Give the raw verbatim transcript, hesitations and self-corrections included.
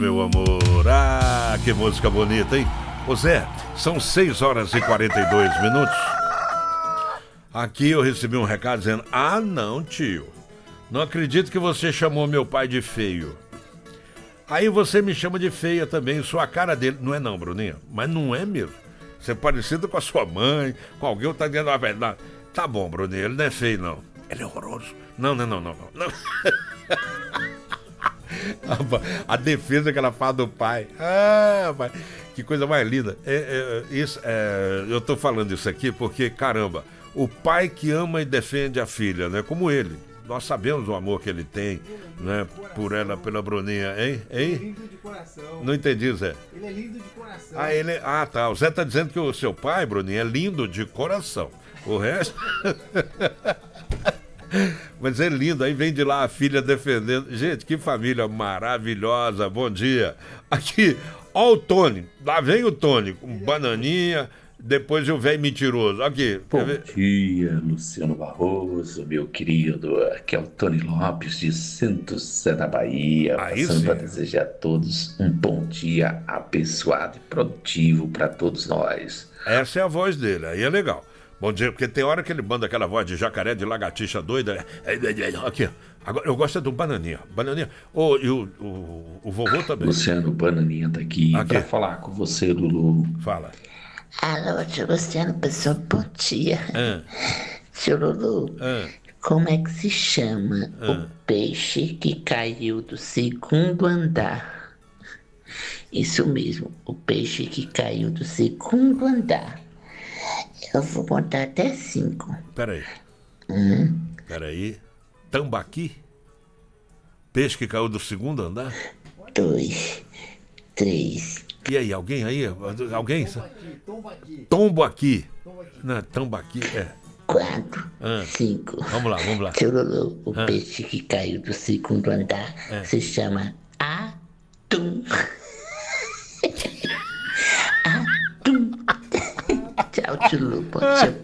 Meu amor, ah, que música bonita, hein? Ô Zé, são seis horas e quarenta e dois minutos. Aqui eu recebi um recado dizendo: ah, não, tio, não acredito que você chamou meu pai de feio. Aí você me chama de feia também, sou a cara dele. Não é não, Bruninha, mas não é mesmo. Você é parecido com a sua mãe, com alguém que tá dizendo a verdade. Tá bom, Bruninha, ele não é feio, não. Ele é horroroso. Não, não, não, não, não. não. A defesa que ela faz do pai. Ah, pai, que coisa mais linda. É, é, isso, é, eu tô falando isso aqui porque, caramba, o pai que ama e defende a filha, né? Como ele. Nós sabemos o amor que ele tem, né? Por ela, pela Bruninha, hein? hein? Ele é lindo de coração. Não entendi, Zé. Ele é lindo de coração. Ah, ele... ah, tá. O Zé tá dizendo que o seu pai, Bruninha, é lindo de coração. O resto... Mas é lindo, aí vem de lá a filha defendendo. Gente, que família maravilhosa, bom dia. Aqui, ó o Tony, lá vem o Tony, com bananinha, depois o velho mentiroso. Aqui, bom dia, Luciano Barroso, meu querido. Aqui é o Tony Lopes, de Santo Sé da Bahia, aí passando sim. para desejar a todos um bom dia abençoado e produtivo para todos nós. Essa é a voz dele, aí é legal. Bom dia, porque tem hora que ele manda aquela voz de jacaré, de lagartixa doida. Aqui, agora eu gosto é do Bananinha. Bananinha. Oh, e o, o, o vovô também. Luciano, Bananinha tá aqui, aqui. para falar com você, Lulu. Fala. Alô, tio Luciano, pessoal, bom dia. Ah. Tio Lulu, ah. como é que se chama ah. o peixe que caiu do segundo andar? Isso mesmo, o peixe que caiu do segundo andar. Eu vou contar até cinco. Peraí. Hum. Peraí. Tambaqui? Peixe que caiu do segundo andar? Dois. Três. E aí, alguém aí? Alguém? Tombo aqui. Tombo aqui. Não, tambaqui, é. Quatro. Ah. Cinco. Vamos lá, vamos lá. Tio Lulu, o ah. peixe que caiu do segundo andar é. se chama atum. Atum. Tchau, tio Lu. Bom dia.